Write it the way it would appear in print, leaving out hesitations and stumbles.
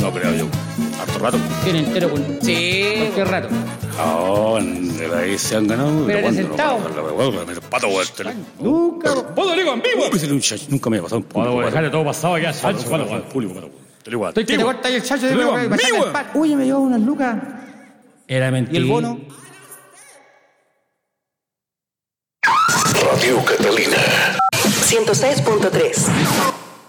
No, pero yo, harto rato. Tiene entero con... Sí. Cualquier rato. No, de la ahí se han ganado. Pero eres sentado. El pato, güey. Nunca. ¡Puedo digo en vivo! Nunca me ha pasado un público. Dejarle todo pasado ya, Sánchez. Público, te lo igual. Que te corta ahí el chacho de Digo, me saca el pan. Oye, me llevó unas lucas. Era mentira. ¿Y el bono? Radio Catalina 106.3